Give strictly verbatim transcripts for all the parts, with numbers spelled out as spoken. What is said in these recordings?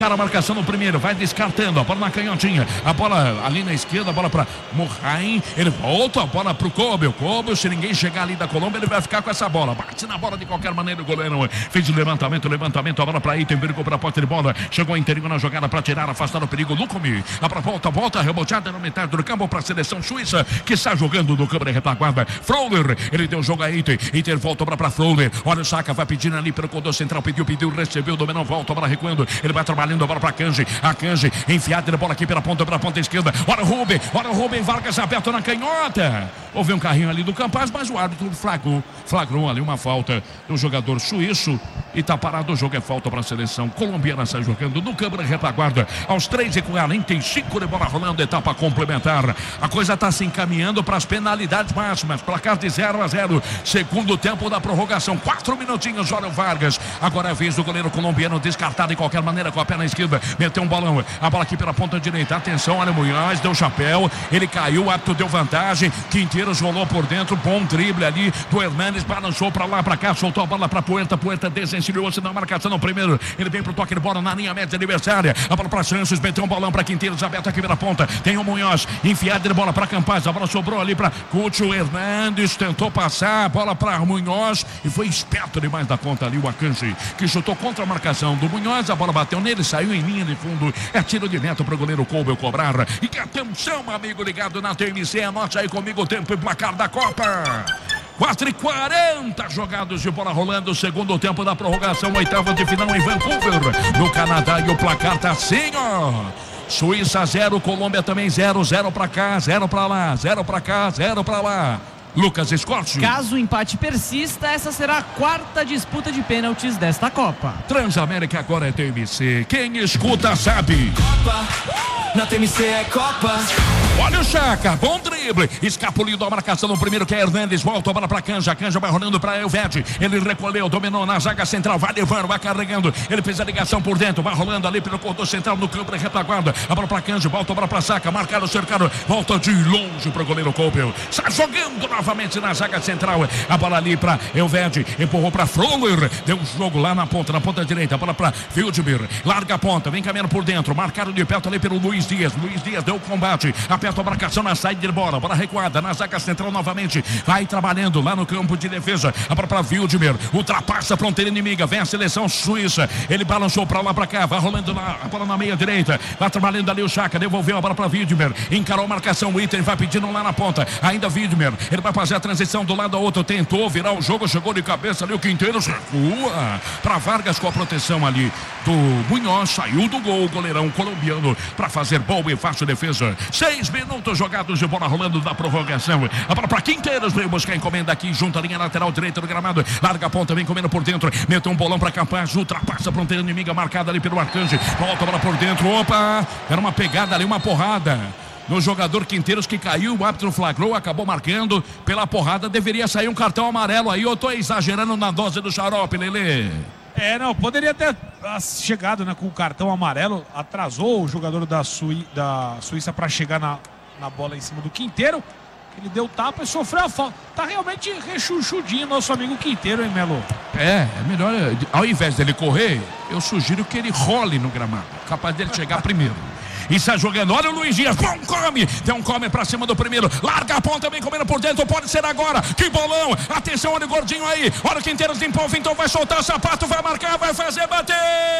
Cara, a marcação no primeiro, vai descartando, a bola na canhotinha, a bola ali na esquerda, a bola para Mohaim, ele volta, a bola pro Kobe, o Kobe, se ninguém chegar ali da Colômbia, ele vai ficar com essa bola, bate na bola de qualquer maneira, o goleiro fez o levantamento, levantamento, a bola para Item, virou para a posse de bola, chegou interior na jogada para tirar, afastar o perigo, Lucumi, a pra volta, volta, reboteada na metade do campo para a seleção suíça, que está jogando do câmera retaguarda, Froller, ele deu o jogo a Item, Item volta para Froller, olha o Saka, vai pedindo ali pelo condor central, pediu, pediu, recebeu, dominou, volta, a bola recuando, ele vai trabalhando a bola para Kanji, a Kanji enfiada de bola aqui pela ponta, pela ponta esquerda, olha o Rubem, olha o Rubem Vargas aberto na canhota, houve um carrinho ali do Campaz, mas o árbitro flagrou, flagrou ali uma falta do jogador suíço e tá parado o jogo, é falta para a seleção colombiana, está jogando no câmera retaguarda, aos três e quarenta e cinco de bola rolando, etapa complementar, a coisa está se encaminhando para as penalidades máximas, placar de zero a zero, segundo tempo da prorrogação, quatro minutinhos, olha o Vargas, agora é a vez do goleiro colombiano descartado de qualquer maneira com a perna esquerda, meteu um balão, a bola aqui pela ponta direita, atenção, olha o Munhoz, deu chapéu, ele caiu, o árbitro deu vantagem, Quinteiros rolou por dentro, bom drible ali do Hernanes, balançou pra lá, pra cá, soltou a bola pra Puerta, Puerta desencilhou-se na marcação no primeiro, ele vem pro toque de bola na linha média adversária, a bola pra Sanches, meteu um balão pra Quinteiros, aberto aqui pela ponta, tem o Munhoz, enfiado de bola pra Campaz, a bola sobrou ali pra Cúcio, Hernanes tentou passar, a bola pra Munhoz e foi esperto demais da conta ali o Akanji, que chutou contra a marcação do Munhoz, a bola bateu nele, saiu em linha de fundo, é tiro de neto para o goleiro Kobe cobrar. E atenção, amigo ligado na T M C, anote aí comigo o tempo e placar da Copa. quatro e quarenta jogados de bola rolando, segundo tempo da prorrogação, oitava de final em Vancouver, no Canadá, e o placar tá assim, ó. Suíça zero, Colômbia também zero, zero para cá, zero para lá, zero para cá, zero para lá. Lucas Scott. Caso o empate persista, essa será a quarta disputa de pênaltis desta Copa. Transamérica agora é T M C. Quem escuta sabe. Copa, na T M C é Copa. Olha o Chaka, bom drible. Escapulido a marcação no primeiro, que é Hernandes. Volta a bola pra Canja. Canja vai rolando pra Elvete. Ele recolheu, dominou na zaga central. Vai levando, vai carregando. Ele fez a ligação por dentro. Vai rolando ali pelo corredor central no campo de retaguarda. A bola pra Canja, volta a bola pra Saka. Marcado, cercado. Volta de longe pro goleiro Koppel. Está jogando novamente na zaga central. A bola ali pra Elvete. Empurrou pra Froller. Deu um jogo lá na ponta, na ponta direita. A bola pra Wildemir. Larga a ponta, vem caminhando por dentro. Marcado de perto ali pelo Luiz Dias. Luiz Dias deu o combate. Aperta a marcação na saída de bola. Bola recuada na zaga central novamente. Vai trabalhando lá no campo de defesa. A bola pra Wildemir. Ultrapassa a fronteira inimiga. Vem a seleção suíça. Ele balançou pra lá pra cá. Vai rolando na, a bola na meia direita. Vai trabalhando ali o Chaka. Devolveu a bola pra Wildemir. Encarou a marcação. O Item vai pedindo lá na ponta. Ainda Wildemir. Ele vai fazer a transição do lado ao outro. Tentou virar o jogo. Chegou de cabeça ali. O Quinteiros recua pra Vargas com a proteção ali do Munhoz. Saiu do gol. O goleirão colombiano pra fazer boa e fácil defesa. Seis minutos jogados de bola rolando da prorrogação. A bola pra Quinteiros. Veio buscar a encomenda aqui junto à linha lateral direita do gramado. Larga a ponta. Vem comendo por dentro. Meteu um bolão pra Campaz. Ultrapassa a fronteira inimiga marcada ali pelo Arcanjo. Volta a bola por dentro. Opa! Era uma pegada ali, uma porrada no jogador Quinteiros, que caiu, o árbitro flagrou, acabou marcando pela porrada, deveria sair um cartão amarelo aí. Eu tô exagerando na dose do xarope, Lelê. É, não, poderia ter chegado, né, com o cartão amarelo, atrasou o jogador da, Suí da Suíça para chegar na, na bola em cima do Quinteiro. Ele deu tapa e sofreu a falta. Tá realmente rechuchudinho nosso amigo Quinteiro, hein, Melo? É, é melhor, ao invés dele correr, eu sugiro que ele role no gramado, capaz dele chegar primeiro. E está jogando, olha o Luiz Dias, bom come, tem um come pra cima do primeiro, larga a ponta, vem comendo por dentro, pode ser agora, que bolão, atenção, olha o gordinho aí, olha o Quinteiros limpou, então vai soltar o sapato, vai marcar, vai fazer, bateu!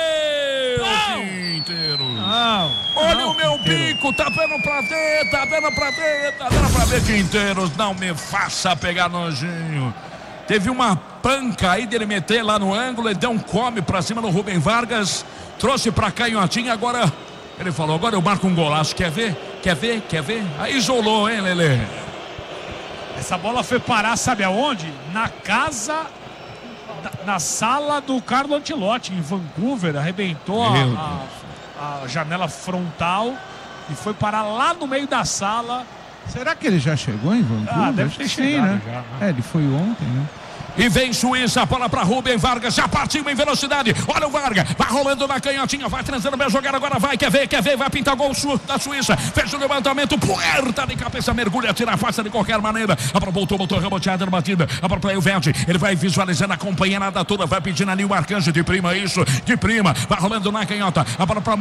Quinteiros! Não, olha não, o meu Quinteiros. Bico, tá vendo pra ver, tá vendo pra ver, tá vendo pra ver, Quinteiros, não me faça pegar nojinho. Teve uma panca aí dele meter lá no ângulo, ele deu um come pra cima do Rubem Vargas, trouxe pra canhotinha, agora... Ele falou, agora eu marco um golaço, quer ver? Quer ver? Quer ver? Aí isolou, hein, Lelê? Essa bola foi parar, sabe aonde? Na casa, na, na sala do Carlo Ancelotti, em Vancouver. Arrebentou a, a, a janela frontal e foi parar lá no meio da sala. Será que ele já chegou em Vancouver? Ah, deve ter sim, chegado né? já, né? É, ele foi ontem, né? E vem Suíça, bola para Rubem Vargas, já partiu em velocidade. Olha o Vargas, vai rolando na canhotinha, vai transando bem jogar agora, vai, quer ver, quer ver, vai pintar gol da Suíça. Fecha o levantamento, puerta de cabeça, mergulha, tira a face de qualquer maneira. A bola voltou, voltou, reboteada na batida. A bola para o Verde, ele vai visualizando a companheirada toda, vai pedindo ali o Arcanjo de prima, isso, de prima. Vai rolando na canhota, a bola para